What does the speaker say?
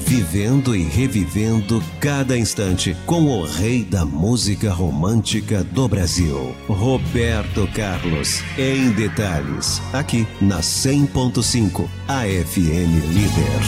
vivendo e revivendo cada instante com o rei da música romântica do Brasil, Roberto Carlos, em detalhes, aqui na 100.5, a FM Líder.